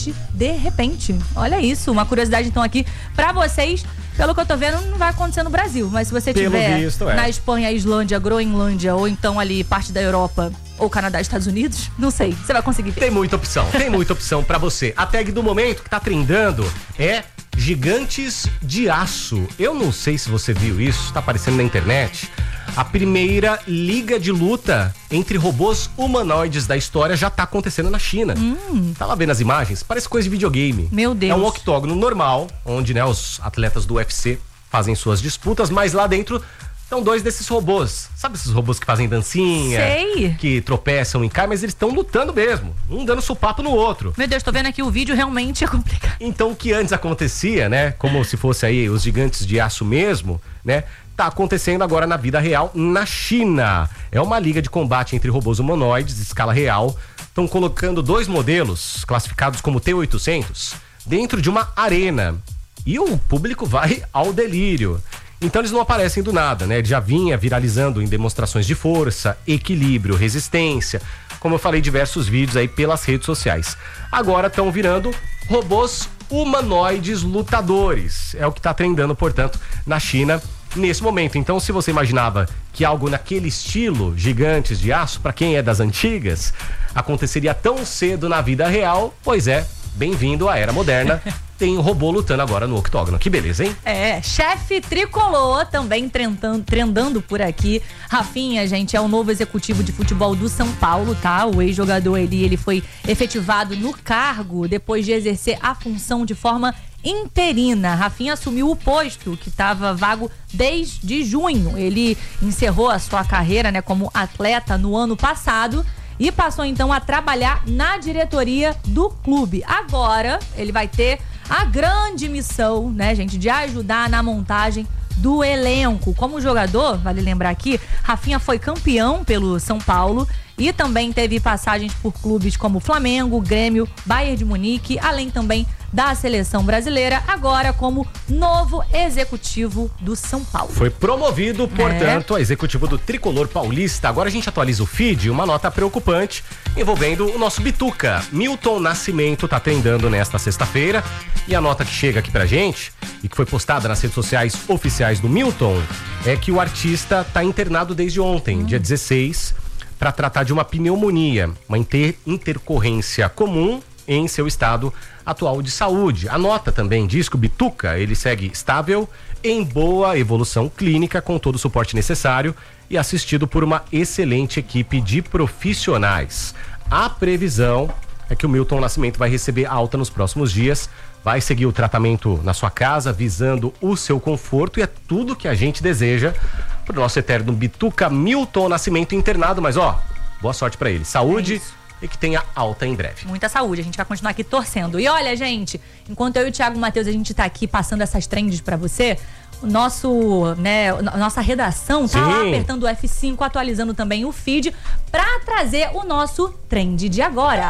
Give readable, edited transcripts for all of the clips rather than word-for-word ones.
combate de repente. Olha isso, uma curiosidade então aqui pra vocês. Pelo que eu tô vendo, não vai acontecer no Brasil, mas se você tiver na Espanha, Islândia, Groenlândia ou então ali parte da Europa ou Canadá, Estados Unidos, não sei, você vai conseguir ver. Tem muita opção pra você. A tag do momento que tá trendando é Gigantes de Aço. Eu não sei se você viu isso, tá aparecendo na internet. A primeira liga de luta entre robôs humanoides da história já tá acontecendo na China. Tá lá vendo as imagens? Parece coisa de videogame. Meu Deus. É um octógono normal, onde, né, os atletas do UFC fazem suas disputas, mas lá dentro estão dois desses robôs. Sabe esses robôs que fazem dancinha? Sei. Que tropeçam e caem, mas eles estão lutando mesmo. Um dando sopapo no outro. Meu Deus, tô vendo aqui o vídeo, realmente é complicado. Então o que antes acontecia, né, como se fosse aí os Gigantes de Aço mesmo, né, tá acontecendo agora na vida real na China. É uma liga de combate entre robôs humanoides de escala real. Estão colocando dois modelos classificados como T-800 dentro de uma arena. E o público vai ao delírio. Então eles não aparecem do nada, né? Ele já vinha viralizando em demonstrações de força, equilíbrio, resistência. Como eu falei, diversos vídeos aí pelas redes sociais. Agora estão virando robôs humanoides lutadores. É o que tá trendando, portanto, na China nesse momento. Então, se você imaginava que algo naquele estilo, Gigantes de Aço, pra quem é das antigas, aconteceria tão cedo na vida real, pois é, bem-vindo à era moderna. Tem um robô lutando agora no octógono. Que beleza, hein? É, chefe tricolor também trendando por aqui. Rafinha, gente, é o novo executivo de futebol do São Paulo, tá? O ex-jogador ele foi efetivado no cargo depois de exercer a função de forma interina. Rafinha assumiu o posto que estava vago desde junho. Ele encerrou a sua carreira, né, como atleta no ano passado e passou então a trabalhar na diretoria do clube. Agora ele vai ter a grande missão, né, gente, de ajudar na montagem do elenco. Como jogador, vale lembrar aqui, Rafinha foi campeão pelo São Paulo e também teve passagens por clubes como Flamengo, Grêmio, Bayern de Munique, além também da seleção brasileira, agora como novo executivo do São Paulo. Foi promovido, portanto, a executivo do Tricolor Paulista. Agora a gente atualiza o feed, uma nota preocupante envolvendo o nosso Bituca. Milton Nascimento tá trendando nesta sexta-feira e a nota que chega aqui pra gente e que foi postada nas redes sociais oficiais do Milton é que o artista tá internado desde ontem, dia 16, para tratar de uma pneumonia, uma intercorrência comum em seu estado atual de saúde. A nota também diz que o Bituca, ele segue estável, em boa evolução clínica, com todo o suporte necessário e assistido por uma excelente equipe de profissionais. A previsão é que o Milton Nascimento vai receber alta nos próximos dias, vai seguir o tratamento na sua casa, visando o seu conforto, e é tudo que a gente deseja pro nosso eterno Bituca Milton Nascimento internado, mas ó, boa sorte pra ele. Saúde e que tenha alta em breve. Muita saúde, a gente vai continuar aqui torcendo. E olha, gente, enquanto eu e o Thiago Matheus a gente tá aqui passando essas trends pra você, o nosso, né, nossa redação tá lá apertando o F5, atualizando também o feed pra trazer o nosso trend de agora.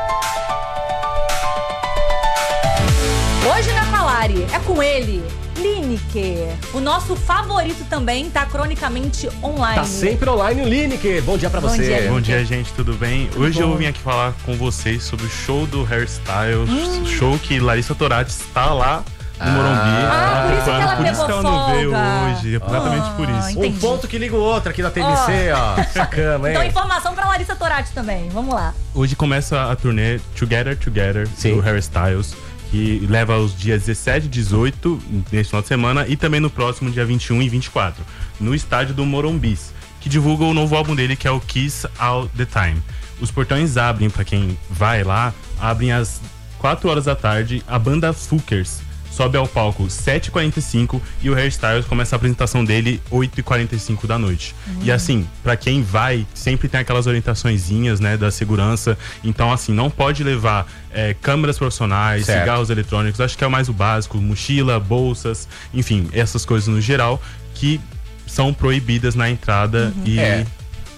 Hoje na Falari é com ele, Lineker. O nosso favorito também tá cronicamente online. Tá sempre online o Lineker. Bom dia pra você. Bom dia, gente, tudo bem? Hoje eu vim aqui falar com vocês sobre o show do Harry Styles, show que Larissa Toratti está lá no Morumbi. Por isso que ela por isso que ela não folga. veio hoje, exatamente por isso. Entendi. Um ponto que liga o outro aqui na TVC, ó. Sacama, hein? Então, informação pra Larissa Toratti também. Vamos lá. Hoje começa a turnê Together do Harry Styles, que leva os dias 17 e 18 neste final de semana e também no próximo dia 21 e 24, no estádio do Morumbi, que divulga o novo álbum dele, que é o Kiss All The Time. Os portões abrem, pra quem vai lá, abrem às 4 horas da tarde, a banda Fookers sobe ao palco 7h45 e o Harry Styles começa a apresentação dele 8h45 da noite. E assim, pra quem vai, sempre tem aquelas orientaçõezinhas, né, da segurança. Então assim, não pode levar câmeras profissionais, cigarros eletrônicos, acho que é o mais o básico, mochila, bolsas, enfim, essas coisas no geral que são proibidas na entrada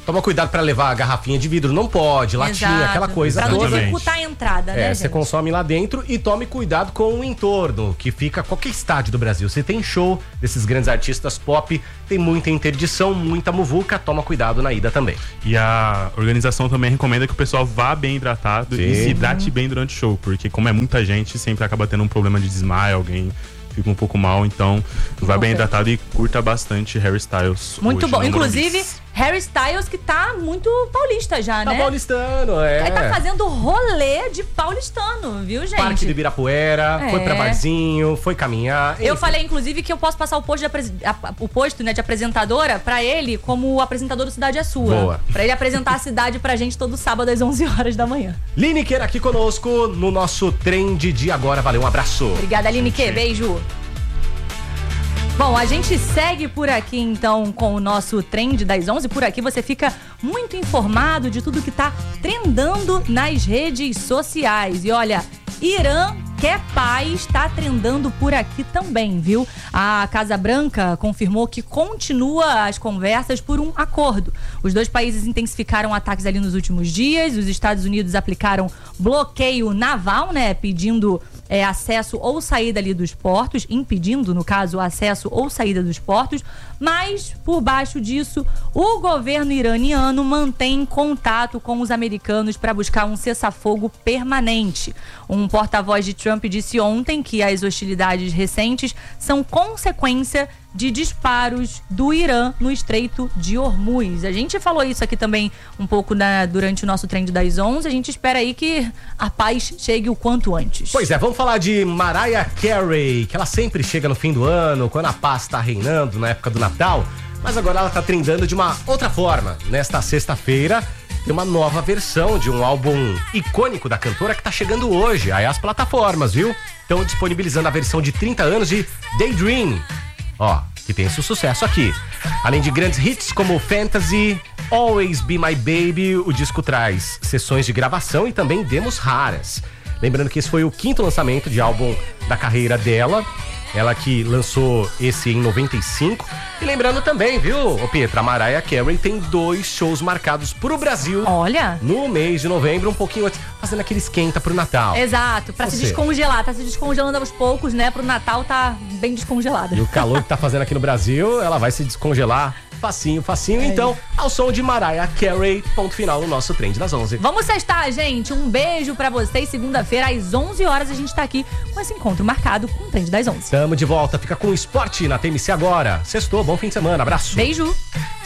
Toma cuidado pra levar a garrafinha de vidro, não pode, latinha, Exato. aquela coisa pra não toda. dificultar a entrada, né, Você gente? consome lá dentro e tome cuidado com o entorno, que fica qualquer estádio do Brasil. Se tem show desses grandes artistas pop, tem muita interdição, muita muvuca, toma cuidado na ida também. E a organização também recomenda que o pessoal vá bem hidratado e se hidrate bem durante o show, porque como é muita gente, sempre acaba tendo um problema de desmaio, alguém fica um pouco mal, então vá bem hidratado e curta bastante Harry Styles. Muito bom. Inclusive, Morumbi. Harry Styles, que tá muito paulista já, né? Tá paulistano, Ele tá fazendo rolê de paulistano, viu, gente? Parque do Ibirapuera, foi pra barzinho, foi caminhar. Eu falei, inclusive, que eu posso passar o posto de apresentadora pra ele como o apresentador do Cidade é Sua. Boa. Pra ele apresentar a cidade pra gente todo sábado às 11 horas da manhã. Lineker aqui conosco no nosso Trend de agora. Valeu, um abraço. Obrigada, Lineker. Beijo. Bom, a gente segue por aqui então com o nosso Trend das 11. Por aqui você fica muito informado de tudo que tá trendando nas redes sociais. E olha, Irã quer paz, tá trendando por aqui também, viu? A Casa Branca confirmou que continua as conversas por um acordo. Os dois países intensificaram ataques ali nos últimos dias. Os Estados Unidos aplicaram bloqueio naval, né? Pedindo acesso ou saída ali dos portos, impedindo, no caso, o acesso ou saída dos portos, mas por baixo disso, o governo iraniano mantém contato com os americanos para buscar um cessar-fogo permanente. Um porta-voz de Trump disse ontem que as hostilidades recentes são consequência de disparos do Irã no Estreito de Hormuz. A gente falou isso aqui também um pouco durante o nosso Trend das 11. A gente espera aí que a paz chegue o quanto antes. Pois é, vamos falar de Mariah Carey, que ela sempre chega no fim do ano, quando a paz tá reinando, na época do Natal. Mas agora ela tá trendando de uma outra forma. Nesta sexta-feira, tem uma nova versão de um álbum icônico da cantora que tá chegando hoje aí às plataformas, viu? Estão disponibilizando a versão de 30 anos de Daydream. Ó, que tem seu sucesso aqui. Além de grandes hits como Fantasy, Always Be My Baby, o disco traz sessões de gravação e também demos raras. Lembrando que esse foi o 5º lançamento de álbum da carreira dela. Ela que lançou esse em 95. E lembrando também, viu, ô Pietra, a Mariah Carey tem 2 shows marcados pro Brasil. Olha! No mês de novembro, um pouquinho antes, fazendo aquele esquenta pro Natal. Exato, pra se descongelar. Tá se descongelando aos poucos, né? Pro Natal tá bem descongelada. E o calor que tá fazendo aqui no Brasil, ela vai se descongelar facinho, facinho. Então, ao som de Mariah Carey, ponto final no nosso Trend das 11. Vamos sextar, gente. Um beijo pra vocês. Segunda-feira, às 11 horas, a gente tá aqui com esse encontro marcado com o Trend das 11. Tamo de volta. Fica com o esporte na TMC agora. Sextou, bom fim de semana. Abraço. Beijo.